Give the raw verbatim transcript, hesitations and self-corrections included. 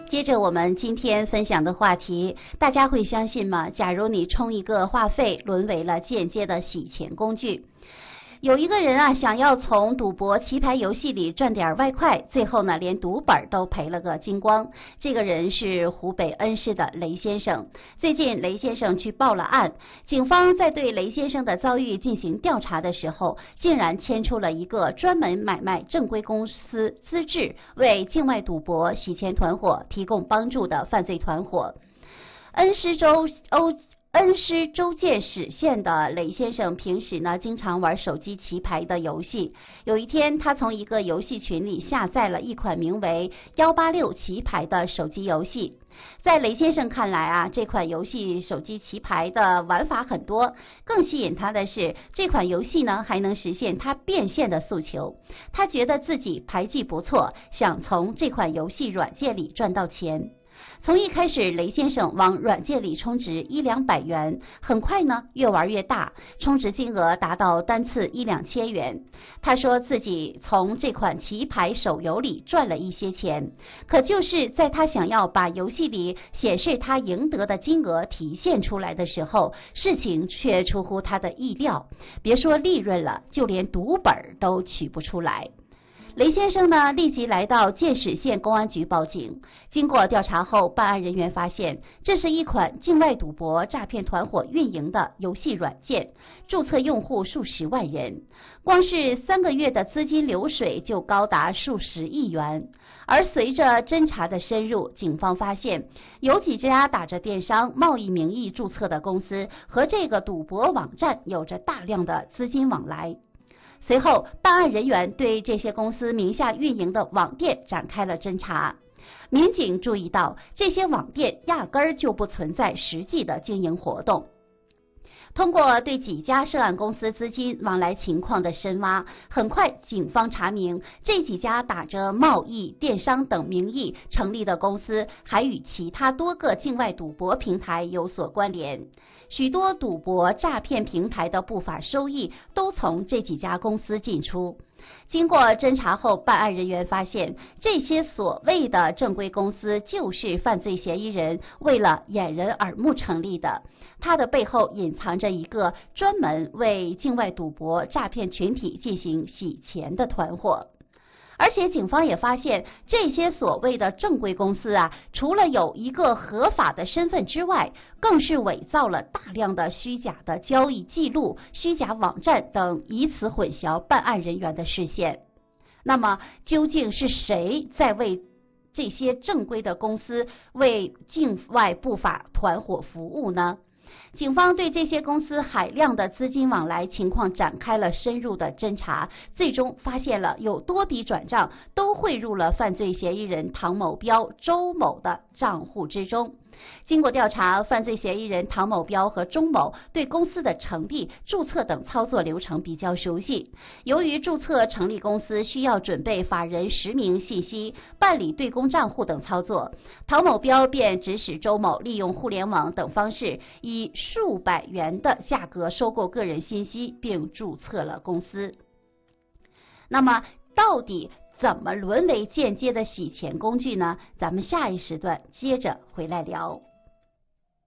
接着我们今天分享的话题，大家会相信吗？假如你充一个话费沦为了间接的洗钱工具。有一个人啊，想要从赌博棋牌游戏里赚点外快，最后呢，连赌本都赔了个精光。这个人是湖北恩施的雷先生。最近雷先生去报了案，警方在对雷先生的遭遇进行调查的时候，竟然牵出了一个专门买卖正规公司资质、为境外赌博洗钱团伙提供帮助的犯罪团伙。恩施州欧。恩施州建始县的雷先生平时呢，经常玩手机棋牌的游戏。有一天，他从一个游戏群里下载了一款名为一八六棋牌的手机游戏。在雷先生看来啊，这款游戏手机棋牌的玩法很多，更吸引他的是这款游戏呢还能实现他变现的诉求。他觉得自己牌技不错，想从这款游戏软件里赚到钱。从一开始，雷先生往软件里充值一两百元，很快呢越玩越大，充值金额达到单次一两千元。他说自己从这款棋牌手游里赚了一些钱，可就是在他想要把游戏里显示他赢得的金额体现出来的时候，事情却出乎他的意料，别说利润了，就连赌本都取不出来。雷先生呢，立即来到建始县公安局报警。经过调查后，办案人员发现，这是一款境外赌博诈骗团伙运营的游戏软件，注册用户数十万人，光是三个月的资金流水就高达数十亿元。而随着侦查的深入，警方发现有几家打着电商贸易名义注册的公司和这个赌博网站有着大量的资金往来。随后，办案人员对这些公司名下运营的网店展开了侦查。民警注意到，这些网店压根儿就不存在实际的经营活动。通过对几家涉案公司资金往来情况的深挖，很快警方查明，这几家打着贸易、电商等名义成立的公司，还与其他多个境外赌博平台有所关联。许多赌博诈骗平台的不法收益都从这几家公司进出。经过侦查后，办案人员发现，这些所谓的正规公司就是犯罪嫌疑人为了掩人耳目成立的，它的背后隐藏着一个专门为境外赌博诈骗群体进行洗钱的团伙。而且警方也发现，这些所谓的正规公司啊，除了有一个合法的身份之外，更是伪造了大量的虚假的交易记录、虚假网站等，以此混淆办案人员的视线。那么，究竟是谁在为这些正规的公司为境外不法团伙服务呢？警方对这些公司海量的资金往来情况展开了深入的侦查，最终发现了有多笔转账都汇入了犯罪嫌疑人唐某彪、周某的账户之中。经过调查，犯罪嫌疑人唐某彪和钟某对公司的成立、注册等操作流程比较熟悉。由于注册成立公司需要准备法人实名信息、办理对公账户等操作，唐某彪便指使周某利用互联网等方式，以数百元的价格收购个人信息，并注册了公司。那么，到底怎么沦为间接的洗钱工具呢？咱们下一时段接着回来聊。